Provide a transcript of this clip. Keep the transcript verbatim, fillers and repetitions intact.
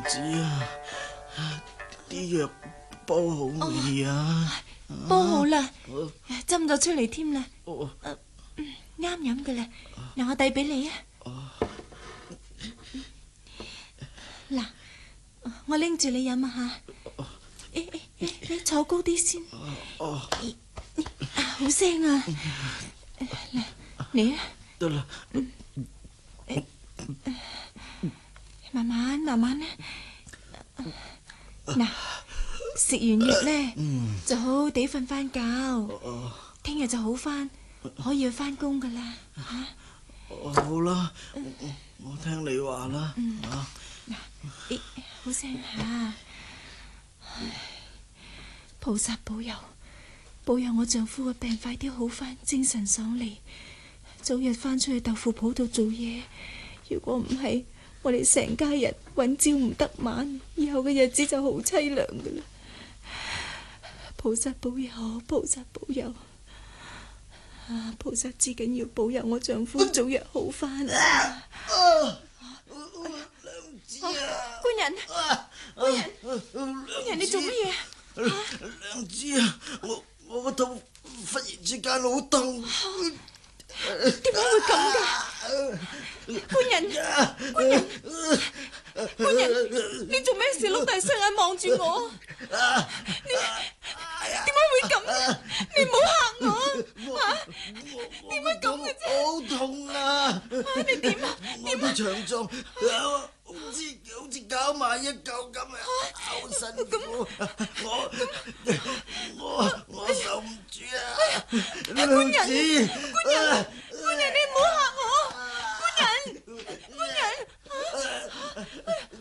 子啊，啲藥煲好未啊？ 煲好啦，斟咗出嚟添啦。 哦， 啱飲噶啦，嗱，我遞俾你啊。嗱，我拎住你飲啊吓。誒誒誒，你坐高啲先。 哦， 啊，好聲啊！嚟嚟啊！ 得啦。 慢慢慢慢咧。嗱，食完藥咧，就好好地瞓翻覺。聽日就好翻，可以去翻工噶啦。吓， 好啦，我我聽你話啦。啊， 嗱，好聲吓。菩薩保佑，保佑我丈夫嘅病快啲好翻，精神爽利，早日翻出去豆腐鋪度做嘢。如果唔係，我哋成家人揾朝唔得晚，以後嘅日子就好淒涼噶啦。菩薩保佑，菩薩保佑，啊！菩薩至緊要保佑我丈夫早日好翻。 娘子啊！ 官人，官人，官人，你做乜嘢？ 娘子啊，我我個肚忽然之間好痛。 點解會咁噶？官人，官人，官人，你做咩事碌大雙眼望住我？你點解會咁呢？你唔好嚇我啊！點解咁嘅啫？ 好痛啊！ 你點啊？ 我啲腸臟好似好似搞埋一嚿咁啊，好辛苦。我我我受唔住啊！ 官人，官人，官人，你唔好嚇我！官人，官人。